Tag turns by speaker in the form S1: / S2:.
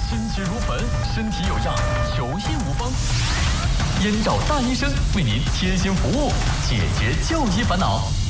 S1: 心急如焚，身体有恙，求医无方。燕赵大医生为您贴心服务，解决就医烦恼。